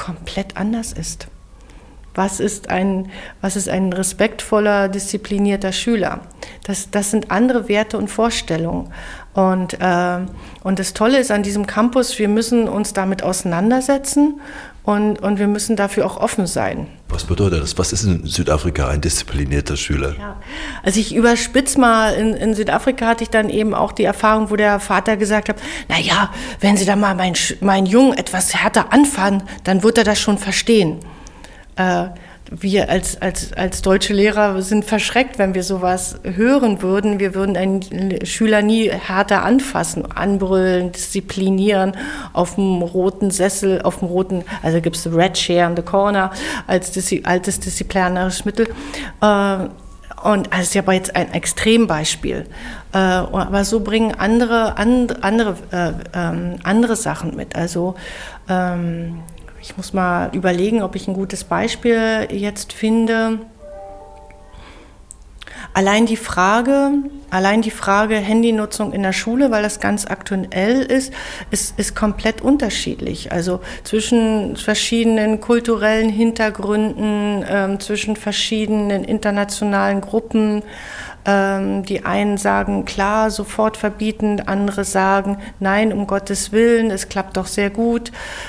komplett anders ist. Was ist ein respektvoller, disziplinierter Schüler? Das sind andere Werte und Vorstellungen. Und das Tolle ist an diesem Campus, wir müssen uns damit auseinandersetzen und wir müssen dafür auch offen sein. Was bedeutet das? Was ist in Südafrika ein disziplinierter Schüler? Ja, also ich überspitze mal, in Südafrika hatte ich dann eben auch die Erfahrung, wo der Vater gesagt hat, naja, wenn Sie da mal meinen Jungen etwas härter anfahren, dann wird er das schon verstehen. Wir als deutsche Lehrer sind verschreckt, wenn wir sowas hören würden. Wir würden einen Schüler nie härter anfassen, anbrüllen, disziplinieren, auf dem roten Sessel, also gibt es Red Chair in the Corner als altes disziplinarisches Mittel. Und das ist ja aber jetzt ein Extrembeispiel. Aber so bringen andere Sachen mit. Also ich muss mal überlegen, ob ich ein gutes Beispiel jetzt finde. Allein die Frage Handynutzung in der Schule, weil das ganz aktuell ist komplett unterschiedlich. Also zwischen verschiedenen kulturellen Hintergründen, zwischen verschiedenen internationalen Gruppen. Die einen sagen, klar, sofort verbieten, andere sagen, nein, um Gottes Willen, es klappt doch sehr gut.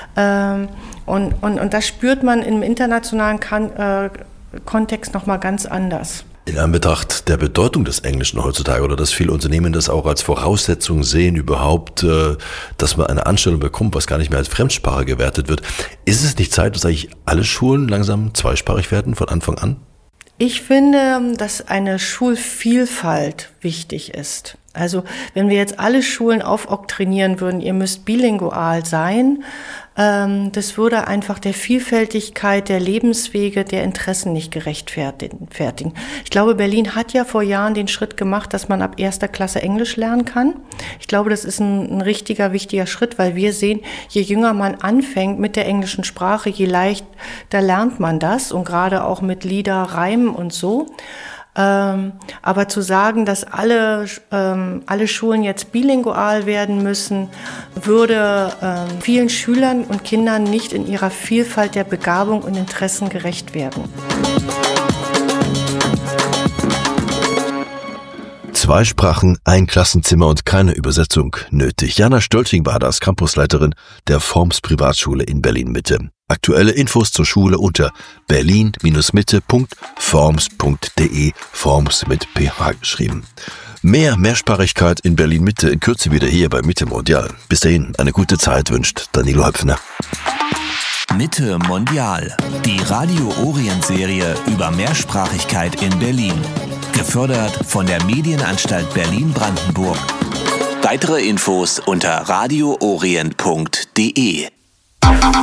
Und das spürt man im internationalen Kontext nochmal ganz anders. In Anbetracht der Bedeutung des Englischen heutzutage oder dass viele Unternehmen das auch als Voraussetzung sehen, überhaupt, dass man eine Anstellung bekommt, was gar nicht mehr als Fremdsprache gewertet wird, ist es nicht Zeit, dass eigentlich alle Schulen langsam zweisprachig werden von Anfang an? Ich finde, dass eine Schulvielfalt wichtig ist. Also wenn wir jetzt alle Schulen aufoktrinieren würden, ihr müsst bilingual sein, das würde einfach der Vielfältigkeit der Lebenswege, der Interessen nicht gerechtfertigen. Ich glaube, Berlin hat ja vor Jahren den Schritt gemacht, dass man ab 1. Klasse Englisch lernen kann. Ich glaube, das ist ein wichtiger Schritt, weil wir sehen, je jünger man anfängt mit der englischen Sprache, je leichter lernt man das und gerade auch mit Lieder, Reimen und so. Aber zu sagen, dass alle Schulen jetzt bilingual werden müssen, würde vielen Schülern und Kindern nicht in ihrer Vielfalt der Begabung und Interessen gerecht werden. 2 Sprachen, ein Klassenzimmer und keine Übersetzung nötig. Jana Stölting war das, Campusleiterin der Forms Privatschule in Berlin-Mitte. Aktuelle Infos zur Schule unter berlin-mitte.forms.de, Forms mit PH geschrieben. Mehr Mehrsprachigkeit in Berlin-Mitte in Kürze wieder hier bei Mitte Mondial. Bis dahin, eine gute Zeit wünscht Danilo Höpfner. Mitte Mondial, die Radio Orient-Serie über Mehrsprachigkeit in Berlin. Gefördert von der Medienanstalt Berlin-Brandenburg. Weitere Infos unter radioorient.de.